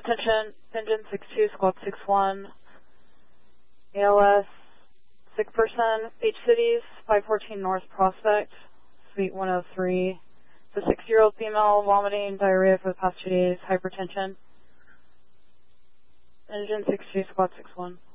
Attention, engine 62, squad 61, ALS, sick person, H Cities, 514 North Prospect, Suite 103. It's a 6-year-old female, vomiting, diarrhea for the past 2 days, hypertension. Engine 62, squad 61.